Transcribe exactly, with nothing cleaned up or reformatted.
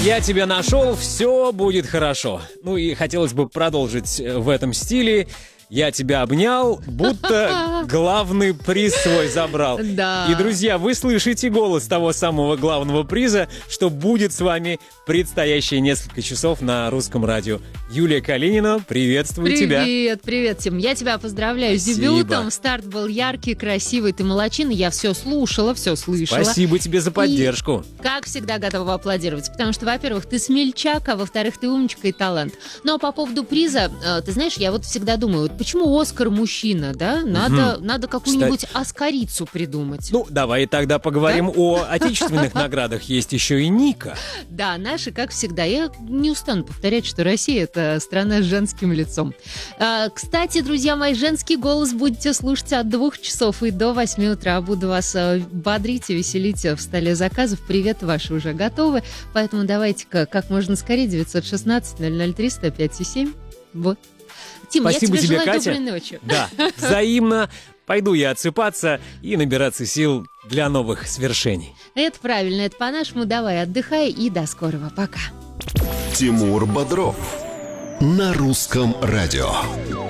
Я тебя нашел, все будет хорошо. Ну и хотелось бы продолжить в этом стиле. Я тебя обнял, будто главный приз свой забрал. Да. И, друзья, вы слышите голос того самого главного приза, что будет с вами предстоящие несколько часов на русском радио. Юлия Калинина, приветствую привет, тебя. Привет, привет, Тим. Я тебя поздравляю с Спасибо. дебютом. Старт был яркий, красивый, ты молодчина. Я все слушала, все слышала. Спасибо тебе за поддержку. И, как всегда, готова аплодировать. Потому что, во-первых, ты смельчак, а во-вторых, ты умничка и талант. Ну, а по поводу приза, ты знаешь, я вот всегда думаю, вот почему Оскар мужчина, да? Надо, угу. надо какую-нибудь Кстати... оскарицу придумать. Ну, давай тогда поговорим да? о отечественных наградах. Есть еще и Ника. Да, наши, как всегда. Я не устану повторять, что Россия — это страна с женским лицом. А, кстати, друзья мои, женский голос будете слушать от двух часов и до восьми утра. Буду вас бодрить и веселить в столе заказов. Привет, ваши уже готовы. Поэтому давайте-ка как можно скорее. девятьсот шестнадцать ноль ноль три сто пять семь. Вот. Тим, Спасибо я тебе, тебе, желаю Катя. доброй ночи. Да, взаимно. Пойду я отсыпаться и набираться сил для новых свершений. Это правильно, это по-нашему. Давай, отдыхай и до скорого. Пока. Тимур Бодров на русском радио.